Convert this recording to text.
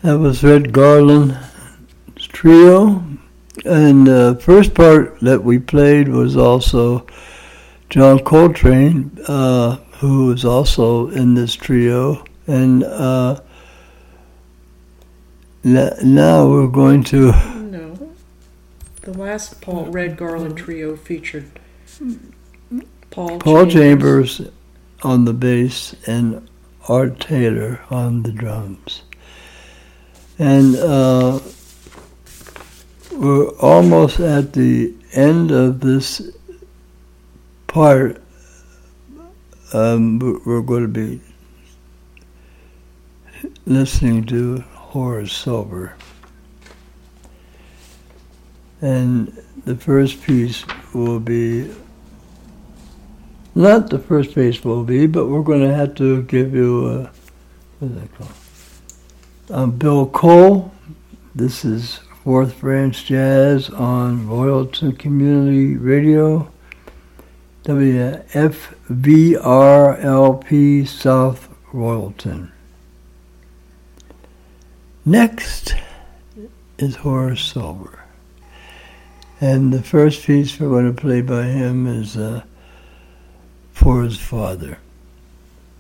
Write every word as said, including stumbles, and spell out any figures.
That was Red Garland's trio. And the first part that we played was also John Coltrane, uh, who was also in this trio. And uh, now we're going to... No. The last Paul Red Garland trio featured Paul, Paul Chambers. Chambers on the bass and Art Taylor on the drums. And uh, we're almost at the end of this part. Um, we're going to be listening to Horace Silver. And the first piece will be, not the first piece will be, but we're going to have to give you, a, what is that called? Um, Bill Cole. This is Fourth Branch Jazz on Royalton Community Radio, W F V R L P South Royalton. Next is Horace Silver. And the first piece we're going to play by him is uh, For His Father.